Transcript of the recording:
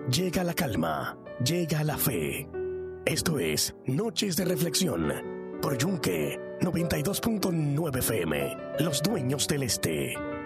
llega la calma, llega la fe. Esto es Noches de Reflexión por Yunque 92.9 FM, Los Dueños del Este.